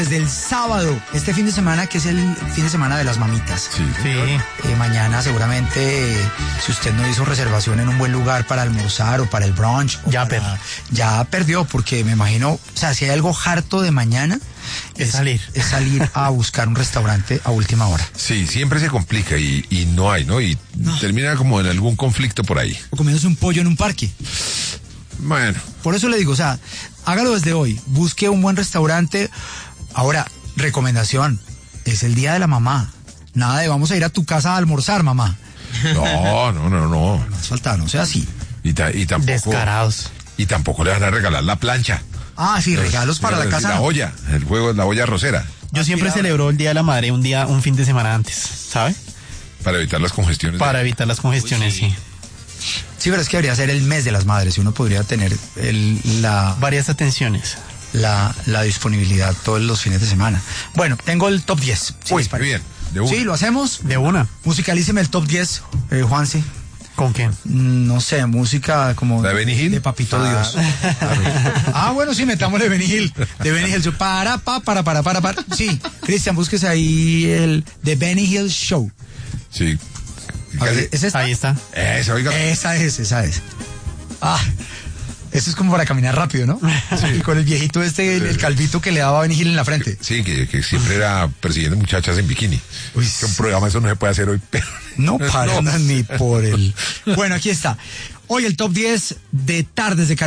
Desde el sábado, este fin de semana, que es el fin de semana de las mamitas. Sí. Mañana seguramente, si usted no hizo reservación en un buen lugar para almorzar o para el brunch, ya perdió, porque me imagino, o sea, si hay algo harto de mañana, es salir a buscar un restaurante a última hora. Sí, siempre se complica y no hay, ¿no? Y termina como en algún conflicto por ahí. O comiéndose un pollo en un parque. Bueno. Por eso le digo, o sea, hágalo desde hoy, busque un buen restaurante. Ahora, recomendación, es el día de la mamá. Nada de vamos a ir a tu casa a almorzar, mamá. No. No falta, no sea así. Y tampoco. Descarados. Y tampoco le van a regalar la plancha. Ah, sí, regalos para la casa. La olla, el juego es la olla arrocera. Yo siempre celebro el Día de la Madre un fin de semana antes, ¿sabe? Para evitar las congestiones. Para evitar las congestiones, sí. Sí, pero es que debería ser el mes de las madres y uno podría tener varias atenciones. La disponibilidad todos los fines de semana. Bueno, tengo el top 10. Uy, muy bien. De una. Sí, lo hacemos. De una. Musicalíceme el top 10, Juanse. ¿Con qué? No sé, música como... ¿De Benny Hill? De Papito Dios. Bueno, sí, metámosle Benny Hill. De Benny Hill. Para. Sí, Cristian, búsquese ahí el The Benny Hill Show. Sí. ¿Es esta? Ahí está. Esa es. Eso es como para caminar rápido, ¿no? Sí. Y con el viejito el calvito que le daba a Benny Hill en la frente. Sí, que siempre era persiguiendo muchachas en bikini. Uy, que un programa eso no se puede hacer hoy, pero... No para ni por el... Bueno, aquí está. Hoy el top 10 de tardes de